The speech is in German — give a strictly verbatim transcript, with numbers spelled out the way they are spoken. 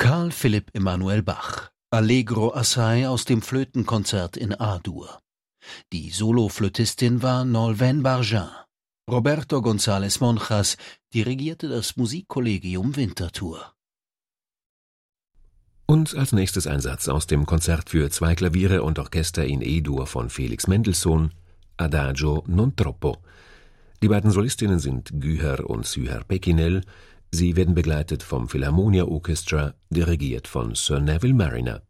Carl Philipp Emanuel Bach, Allegro assai aus dem Flötenkonzert in A-Dur. Die Soloflötistin war Nolwenn Barjain. Roberto González Monjas dirigierte das Musikkollegium Winterthur. Und als nächstes ein Satz aus dem Konzert für zwei Klaviere und Orchester in E-Dur von Felix Mendelssohn, Adagio non troppo. Die beiden Solistinnen sind Güher und Süher Pekinel. Sie werden begleitet vom Philharmonia Orchestra, dirigiert von Sir Neville Marriner.